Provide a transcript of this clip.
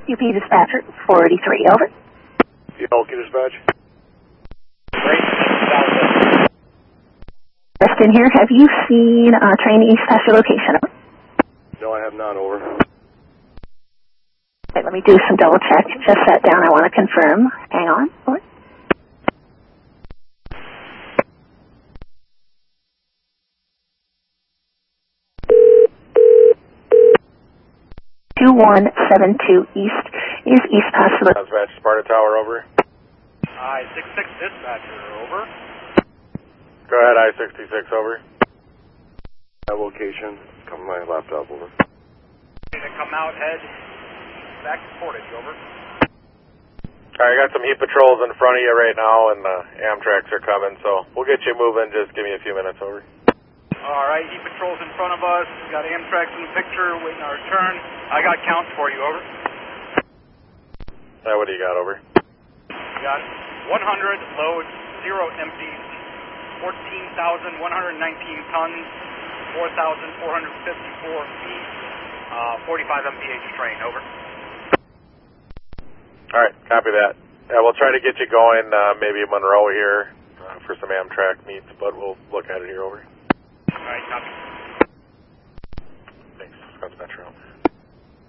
UP dispatcher 483, over. Elkie dispatch. Weston here. Have you seen train east past your location? Over. No, I have not, over. Okay, let me do some double check. Just sat down. I want to confirm. Hang on. Over. 2172 East is East past the... Dispatch, Sparta Tower, over. I-66 dispatcher, over. Go ahead, I-66, over. That location, come to my laptop, over. To come out, head back to Portage, over. Alright, I got some heat patrols in front of you right now, and the Amtraks are coming, so we'll get you moving. Just give me a few minutes, over. Alright, heat patrols in front of us. We got Amtrak in the picture, waiting our turn. I got counts for you, over. What do you got, over? We got 100 loads, 0 empties, 14,119 tons, 4,454 feet, 45 mph train, over. Alright, copy that. Yeah, we'll try to get you going, maybe Monroe here for some Amtrak meets, but we'll look at it here, over. Alright, copy. Thanks, Wisconsin Metro.